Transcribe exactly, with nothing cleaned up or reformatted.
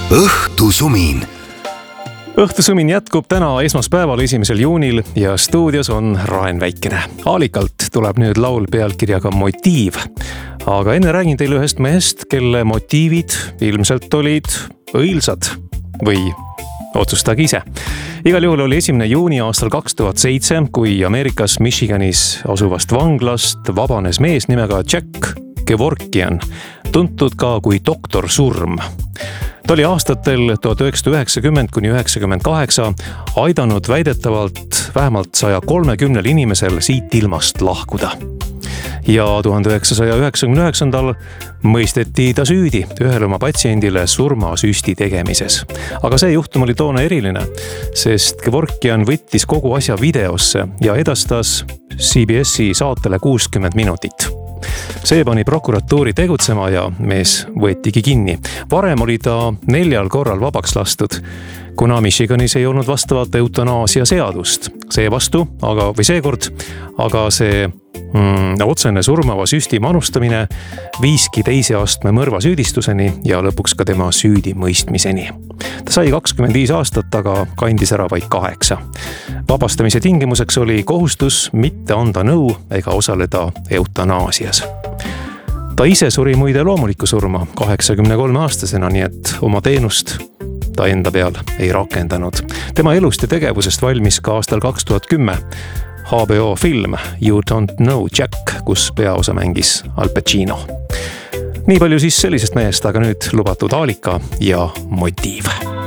õhtusumin. Õhtusumin jätkub täna esmaspäeval, esimesel juunil ja stuudios on Raen Väikene. Aalikalt tuleb nüüd laul pealkirjaga Motiiv. Aga enne räägin teile ühest mehest, kelle motiivid ilmselt olid õilsad või otsustage ise. Igal juhul oli esimene juuni aastal kaks tuhat seitse, kui Ameerikas Michiganis asuvast vanglast vabanes mees nimega Jack Kevorkian, tuntud ka kui doktor Surm. Ta oli aastatel tuhat üheksasada üheksakümmend kuni üheksakümmend kaheksa aidanud väidetavalt vähemalt saja kolmekümnel inimesel siit ilmast lahkuda. Ja tuhande üheksasaja üheksakümne üheksandal mõisteti ta süüdi ühele oma patsiendile surmasüsti tegemises. Aga see juhtum oli toona eriline, sest Kevorkian võttis kogu asja videosse ja edastas C B S-i saatele kuuskümmend minutit. See pani prokuratuuri tegutsema ja mees võetigi kinni. Varem oli ta neljal korral vabaks lastud, kuna Michiganis ei olnud vastavat eutanaasia seadust. Seevastu, aga, või seekord, aga see mm, otsene surmava süsti manustamine viiski teise astme mõrva süüdistuseni ja lõpuks ka tema süüdi mõistmiseni. Ta sai kakskümmend viis aastat, aga kandis ära vaid kaheksa. Vabastamise tingimuseks oli kohustus mitte anda nõu ega osaleda eutanaasias. Ta ise suri muide loomulikku surma kaheksakümne kolme aastasena, nii et oma teenust ta enda peal ei rakendanud. Tema elust ja tegevusest valmis ka aastal kaks tuhat kümme H B O film You Don't Know Jack, kus peaosa mängis Al Pacino. Nii palju siis sellisest mehest, aga nüüd lubatud Aalika ja Motiiv.